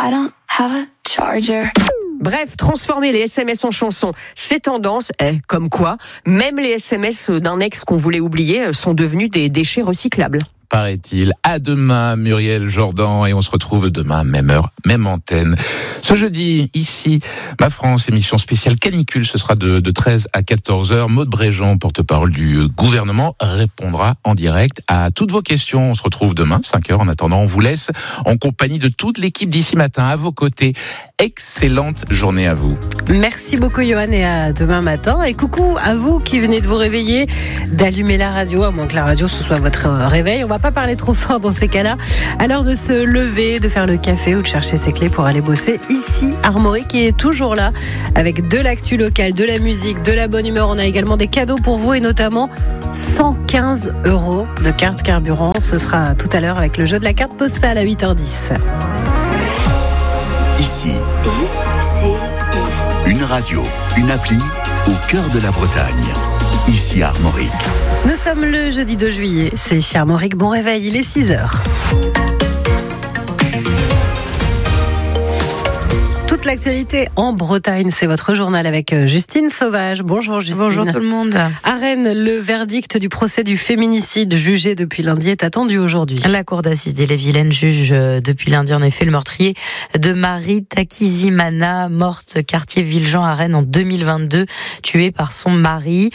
I don't have a charger. Bref, transformer les SMS en chansons, c'est tendance. Comme quoi, même les SMS d'un ex qu'on voulait oublier sont devenus des déchets recyclables. Paraît-il. À demain, Muriel Jordan, et on se retrouve demain, même heure, même antenne. Ce jeudi, ici, Ma France, émission spéciale canicule, ce sera de 13 à 14h. Maude Bréjean, porte-parole du gouvernement, répondra en direct à toutes vos questions. On se retrouve demain, 5h. En attendant, on vous laisse en compagnie de toute l'équipe d'ici matin à vos côtés. Excellente journée à vous. Merci beaucoup, Johan, et à demain matin. Et coucou à vous qui venez de vous réveiller, d'allumer la radio, à moins que la radio ce soit votre réveil. On va pas parler trop fort dans ces cas-là. À l'heure de se lever, de faire le café ou de chercher ses clés pour aller bosser, ici, Armorique qui est toujours là avec de l'actu locale, de la musique, de la bonne humeur. On a également des cadeaux pour vous et notamment 115 € de carte carburant. Ce sera tout à l'heure avec le jeu de la carte postale à 8h10. Ici, une radio, une appli au cœur de la Bretagne. Ici Armorique. Nous sommes le jeudi 2 juillet, c'est ici Armorique. Bon réveil, il est 6h. Toute l'actualité en Bretagne, c'est votre journal avec Justine Sauvage. Bonjour Justine. Bonjour tout le monde. À Rennes, le verdict du procès du féminicide jugé depuis lundi est attendu aujourd'hui. La cour d'assises d'Ille-et-Vilaine juge depuis lundi en effet le meurtrier de Marie Takizimana, morte quartier Villejean à Rennes en 2022, tuée par son mari.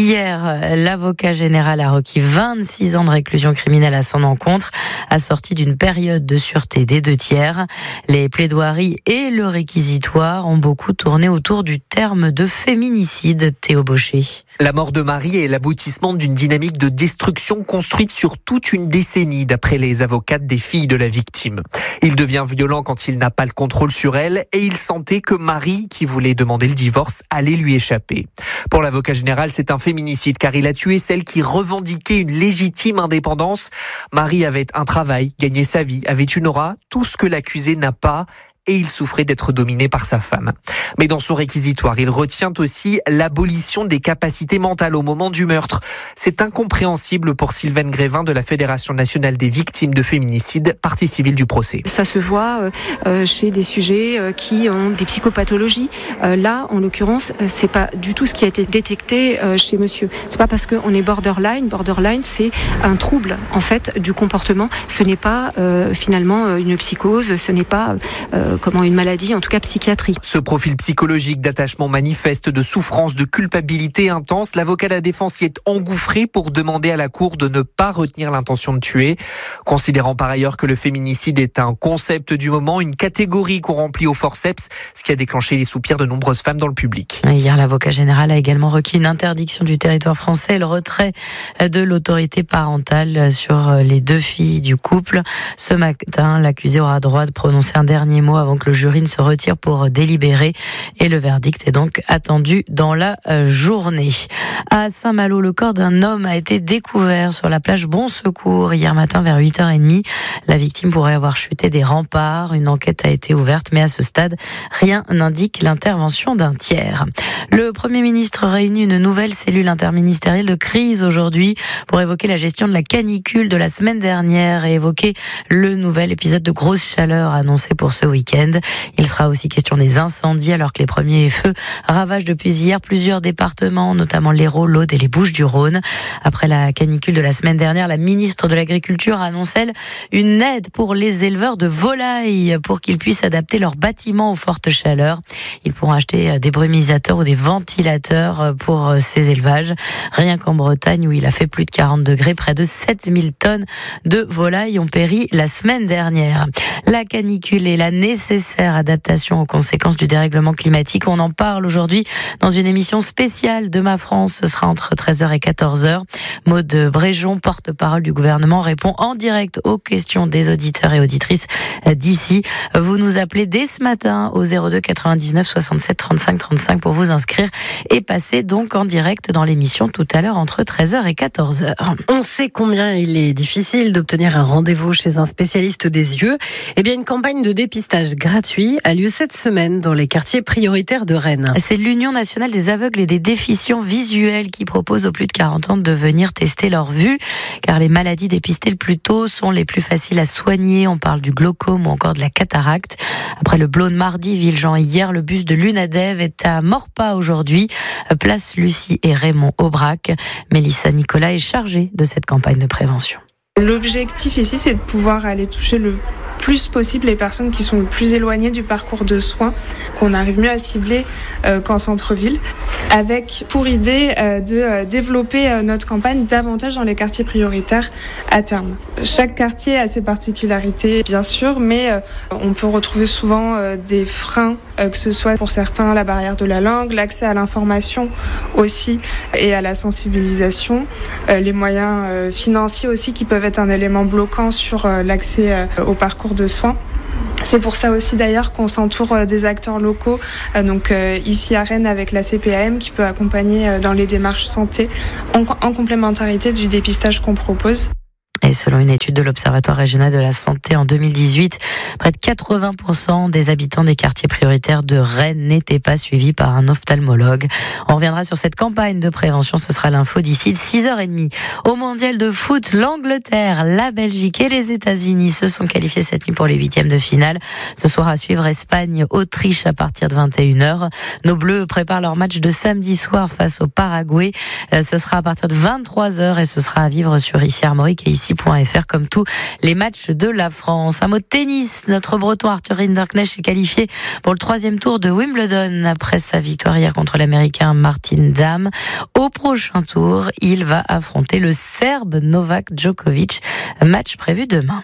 Hier, l'avocat général a requis 26 ans de réclusion criminelle à son encontre, assorti d'une période de sûreté des 2/3. Les plaidoiries et le réquisitoire ont beaucoup tourné autour du terme de féminicide. Théo Baucher. La mort de Marie est l'aboutissement d'une dynamique de destruction construite sur toute une décennie, d'après les avocates des filles de la victime. Il devient violent quand il n'a pas le contrôle sur elle et il sentait que Marie, qui voulait demander le divorce, allait lui échapper. Pour l'avocat général, c'est un féminicide car il a tué celle qui revendiquait une légitime indépendance. Marie avait un travail, gagnait sa vie, avait une aura, tout ce que l'accusé n'a pas. Et il souffrait d'être dominé par sa femme. Mais dans son réquisitoire, il retient aussi l'abolition des capacités mentales au moment du meurtre. C'est incompréhensible pour Sylvaine Grévin de la Fédération nationale des victimes de féminicide, partie civile du procès. Ça se voit chez des sujets qui ont des psychopathologies. Là, en l'occurrence, c'est pas du tout ce qui a été détecté chez monsieur. C'est pas parce qu'on est borderline. Borderline, c'est un trouble, en fait, du comportement. Ce n'est pas finalement une psychose, ce n'est pas une maladie, en tout cas psychiatrique. Ce profil psychologique d'attachement manifeste, de souffrance, de culpabilité intense, l'avocat de la défense y est engouffré pour demander à la cour de ne pas retenir l'intention de tuer, considérant par ailleurs que le féminicide est un concept du moment, une catégorie qu'on remplit au forceps, ce qui a déclenché les soupirs de nombreuses femmes dans le public. Hier, l'avocat général a également requis une interdiction du territoire français et le retrait de l'autorité parentale sur les 2 filles du couple. Ce matin, l'accusé aura droit de prononcer un dernier mot avant que le jury ne se retire pour délibérer et le verdict est donc attendu dans la journée. À Saint-Malo, le corps d'un homme a été découvert sur la plage Bon Secours hier matin vers 8h30. La victime pourrait avoir chuté des remparts. Une enquête a été ouverte, mais à ce stade, rien n'indique l'intervention d'un tiers. Le Premier ministre réunit une nouvelle cellule interministérielle de crise aujourd'hui pour évoquer la gestion de la canicule de la semaine dernière et évoquer le nouvel épisode de grosse chaleur annoncé pour ce week-end. Il sera aussi question des incendies alors que les premiers feux ravagent depuis hier plusieurs départements, notamment l'Hérault, l'Aude et les Bouches-du-Rhône. Après la canicule de la semaine dernière, la ministre de l'Agriculture annonce elle une aide pour les éleveurs de volailles pour qu'ils puissent adapter leurs bâtiments aux fortes chaleurs. Ils pourront acheter des brumisateurs ou des ventilateurs pour ces élevages. Rien qu'en Bretagne où il a fait plus de 40 degrés, près de 7000 tonnes de volailles ont péri la semaine dernière. La canicule et la nécessaire adaptation aux conséquences du dérèglement climatique. On en parle aujourd'hui dans une émission spéciale de Ma France. Ce sera entre 13h et 14h. Maude Bréjean, porte-parole du gouvernement, répond en direct aux questions des auditeurs et auditrices d'ici. Vous nous appelez dès ce matin au 02 99 67 35 35 pour vous inscrire et passer donc en direct dans l'émission tout à l'heure entre 13h et 14h. On sait combien il est difficile d'obtenir un rendez-vous chez un spécialiste des yeux. Eh bien, une campagne de dépistage dépistage gratuit a lieu cette semaine dans les quartiers prioritaires de Rennes. C'est l'Union nationale des aveugles et des déficients visuels qui propose aux plus de 40 ans de venir tester leur vue, car les maladies dépistées le plus tôt sont les plus faciles à soigner. On parle du glaucome ou encore de la cataracte. Après le Blône mardi, Villejean hier, le bus de l'UNADEV est à Maurepas aujourd'hui, place Lucie et Raymond Aubrac. Mélissa Nicolas est chargée de cette campagne de prévention. L'objectif ici, c'est de pouvoir aller toucher le plus possible les personnes qui sont le plus éloignées du parcours de soins, qu'on arrive mieux à cibler qu'en centre-ville, avec pour idée de développer notre campagne davantage dans les quartiers prioritaires à terme. Chaque quartier a ses particularités, bien sûr, mais on peut retrouver souvent des freins, que ce soit pour certains la barrière de la langue, l'accès à l'information aussi et à la sensibilisation, les moyens financiers aussi qui peuvent être un élément bloquant sur l'accès au parcours de soins. C'est pour ça aussi d'ailleurs qu'on s'entoure des acteurs locaux, donc ici à Rennes avec la CPAM qui peut accompagner dans les démarches santé en complémentarité du dépistage qu'on propose. Et selon une étude de l'Observatoire régional de la santé en 2018, près de 80% des habitants des quartiers prioritaires de Rennes n'étaient pas suivis par un ophtalmologue. On reviendra sur cette campagne de prévention, ce sera l'info d'ici 6h30. Au mondial de foot, l'Angleterre, la Belgique et les États-Unis se sont qualifiés cette nuit pour les 8e de finale. Ce soir à suivre Espagne-Autriche à partir de 21h. Nos Bleus préparent leur match de samedi soir face au Paraguay. Ce sera à partir de 23h et ce sera à vivre sur ici Armorique et ici.fr comme tous les matchs de la France. Un mot de tennis, notre breton Arthur Rinderknecht est qualifié pour le 3e tour de Wimbledon après sa victoire hier contre l'américain Martin Dam. Au prochain tour, il va affronter le Serbe Novak Djokovic. Match prévu demain.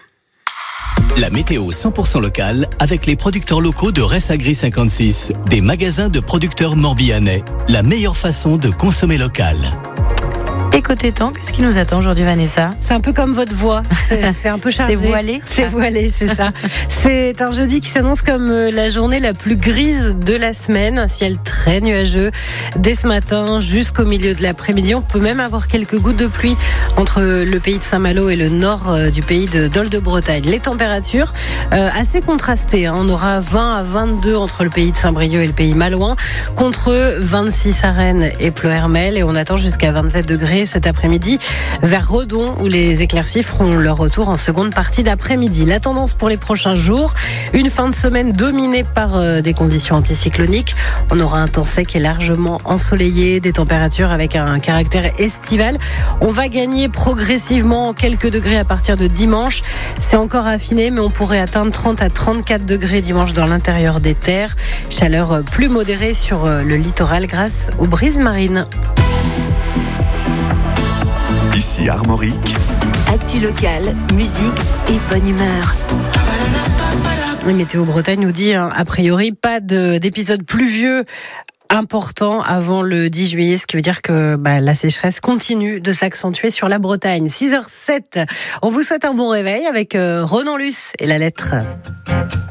La météo 100% locale avec les producteurs locaux de Ressagri 56, des magasins de producteurs morbihanais. La meilleure façon de consommer local. Et côté temps, qu'est-ce qui nous attend aujourd'hui, Vanessa ? C'est un peu comme votre voix, c'est un peu chargé. C'est voilé ? C'est voilé, c'est ça. C'est un jeudi qui s'annonce comme la journée la plus grise de la semaine. Un ciel très nuageux dès ce matin jusqu'au milieu de l'après-midi. On peut même avoir quelques gouttes de pluie entre le pays de Saint-Malo et le nord du pays de Dol-de-Bretagne. Les températures assez contrastées. On aura 20 à 22 entre le pays de Saint-Brieuc et le pays malouin, contre 26 à Rennes et Ploërmel. Et on attend jusqu'à 27 degrés cet après-midi vers Redon où les éclaircies feront leur retour en seconde partie d'après-midi. La tendance pour les prochains jours, une fin de semaine dominée par des conditions anticycloniques. On aura un temps sec et largement ensoleillé, des températures avec un caractère estival. On va gagner progressivement quelques degrés à partir de dimanche. C'est encore affiné, mais on pourrait atteindre 30 à 34 degrés dimanche dans l'intérieur des terres. Chaleur plus modérée sur le littoral grâce aux brises marines. Ici Armorique. Actu locale, musique et bonne humeur. Météo Bretagne nous dit, a priori, pas d'épisode pluvieux important avant le 10 juillet, ce qui veut dire que la sécheresse continue de s'accentuer sur la Bretagne. 6h07, on vous souhaite un bon réveil avec Renan Luce et la lettre.